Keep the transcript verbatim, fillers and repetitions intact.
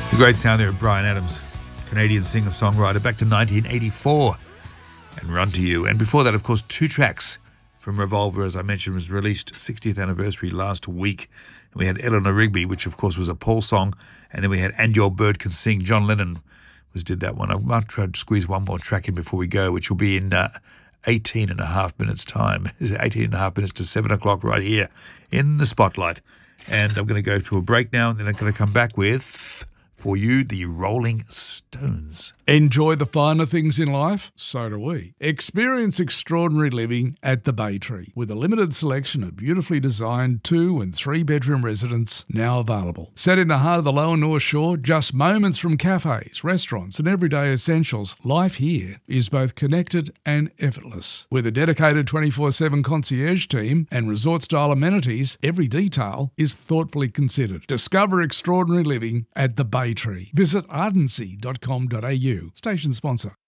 The great sound there of Bryan Adams, Canadian singer-songwriter, back to nineteen eighty-four, and Run to You. And before that, of course, two tracks from Revolver, as I mentioned, was released sixtieth anniversary last week. And we had Eleanor Rigby, which of course was a Paul song, and then we had And Your Bird Can Sing. John Lennon was did that one. I might try to squeeze one more track in before we go, which will be in uh, eighteen and a half minutes time. Is it eighteen and a half minutes to seven o'clock right here in the Spotlight. And I'm going to go to a break now, and then I'm going to come back with, for you, the Rolling Stones. Enjoy the finer things in life? So do we. Experience extraordinary living at the Bay Tree, with a limited selection of beautifully designed two and three bedroom residences now available. Set in the heart of the Lower North Shore, just moments from cafes, restaurants and everyday essentials, life here is both connected and effortless. With a dedicated twenty-four seven concierge team and resort-style amenities, every detail is thoughtfully considered. Discover extraordinary living at the Bay Tree. Visit ardency dot com dot a u. Station sponsor.